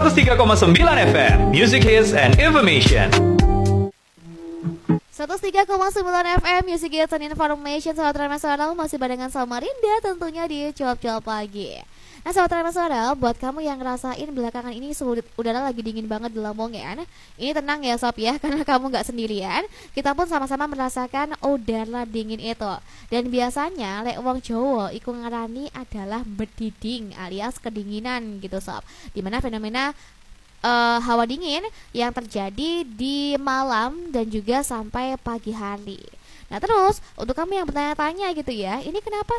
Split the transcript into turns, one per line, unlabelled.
103,9 FM, Music Hits and Information.
103,9 FM Music Hits and Information. Sahabat Nasional masih barengan sama Rinda tentunya di Cuap-Cuap Pagi. Nah sahabat nasional, buat kamu yang ngerasain belakangan ini udara lagi dingin banget di Lamongan, ini tenang ya sob ya, karena kamu gak sendirian. Kita pun sama-sama merasakan udara dingin itu. Dan biasanya lek wong Jawa iku ngarani adalah bediding alias kedinginan gitu sob, dimana fenomena hawa dingin yang terjadi di malam dan juga sampai pagi hari. Nah terus untuk kamu yang bertanya-tanya gitu ya, ini kenapa